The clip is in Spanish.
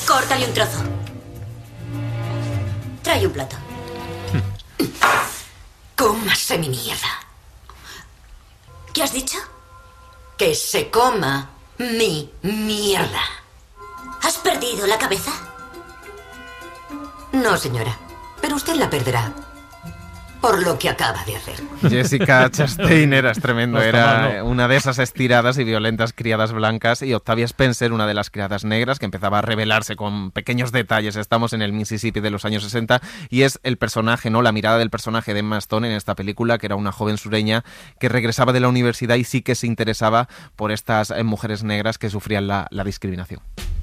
Córtale un trozo. Trae un plato. Cómase mi mierda. ¿Qué has dicho? Que se coma mi mierda. ¿Has perdido la cabeza? No, señora. Pero usted la perderá. Por lo que acaba de hacer. Jessica Chastain es tremendo. Era una de esas estiradas y violentas criadas blancas, y Octavia Spencer, una de las criadas negras, que empezaba a revelarse con pequeños detalles. Estamos en el Mississippi de los años 60 y es el personaje, ¿no? La mirada del personaje de Emma Stone en esta película, que era una joven sureña que regresaba de la universidad y sí que se interesaba por estas mujeres negras que sufrían la discriminación.